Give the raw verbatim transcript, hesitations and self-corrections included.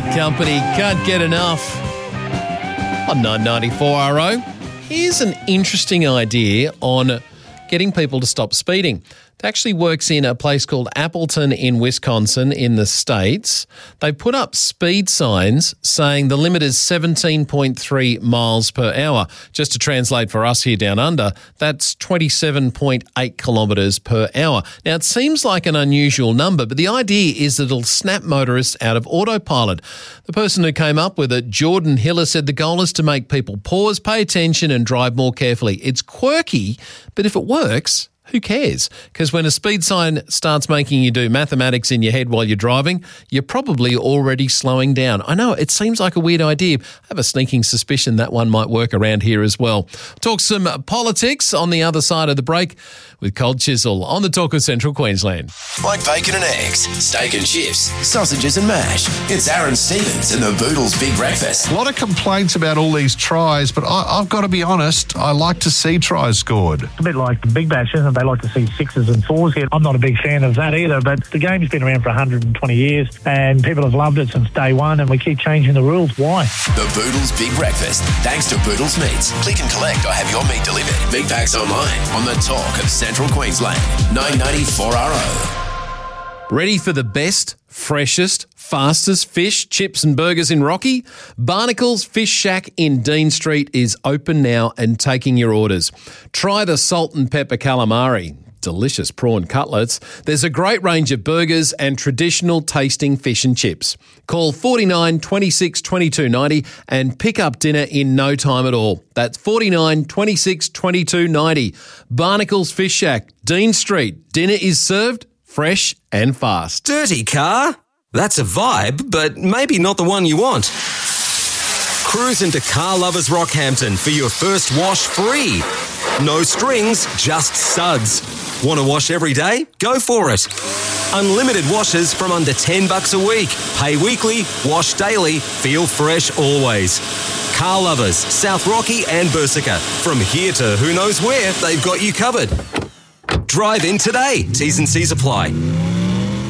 Bad Company, can't get enough. On nine ninety-four R O, here's an interesting idea on getting people to stop speeding. It actually works in a place called Appleton in Wisconsin in the States. They put up speed signs saying the limit is seventeen point three miles per hour. Just to translate for us here down under, that's twenty-seven point eight kilometres per hour. Now, it seems like an unusual number, but the idea is that it'll snap motorists out of autopilot. The person who came up with it, Jordan Hiller, said the goal is to make people pause, pay attention and drive more carefully. It's quirky, but if it works, who cares? Because when a speed sign starts making you do mathematics in your head while you're driving, you're probably already slowing down. I know, it seems like a weird idea. I have a sneaking suspicion that one might work around here as well. Talk some politics on the other side of the break with Cold Chisel on the Talk of Central Queensland. Like bacon and eggs, steak and chips, sausages and mash. It's Aaron Stevens and the Boodles Big Breakfast. A lot of complaints about all these tries, but I, I've got to be honest, I like to see tries scored. It's a bit like the Big Bash, isn't it? They like to see sixes and fours here. I'm not a big fan of that either, but the game's been around for one hundred twenty years and people have loved it since day one and we keep changing the rules. Why? The Boodles Big Breakfast, thanks to Boodles Meats. Click and collect or have your meat delivered. Big packs online on the Talk of Central Queensland. nine ninety-four R O. Ready for the best, freshest, fastest fish, chips and burgers in Rocky? Barnacles Fish Shack in Dean Street is open now and taking your orders. Try the salt and pepper calamari. Delicious prawn cutlets. There's a great range of burgers and traditional tasting fish and chips. Call forty-nine twenty-six twenty-two ninety and pick up dinner in no time at all. That's forty-nine twenty-six twenty-two ninety. Barnacles Fish Shack, Dean Street. Dinner is served fresh and fast. Dirty car? That's a vibe, but maybe not the one you want. Cruise into Car Lovers Rockhampton for your first wash free. No strings, just suds. Want to wash every day? Go for it. Unlimited washes from under ten bucks a week. Pay weekly, wash daily, feel fresh always. Car Lovers, South Rocky and Bursica. From here to who knows where, they've got you covered. Drive in today. T's and C's apply.